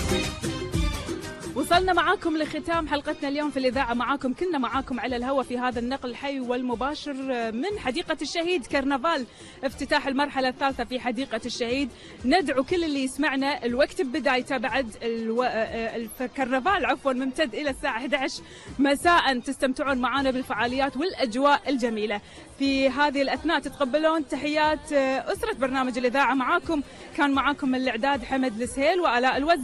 وصلنا معاكم لختام حلقتنا اليوم في الإذاعة. معاكم كنا معاكم على الهواء في هذا النقل الحي والمباشر من حديقة الشهيد، كرنفال افتتاح المرحلة الثالثة في حديقة الشهيد. ندعو كل اللي يسمعنا، الوقت ببدايته بعد الكرنفال ممتد إلى الساعة 11 مساء، تستمتعون معنا بالفعاليات والأجواء الجميلة. في هذه الأثناء تتقبلون تحيات أسرة برنامج الإذاعة. كان معاكم من الإعداد حمد السهيل وآلاء الوزع.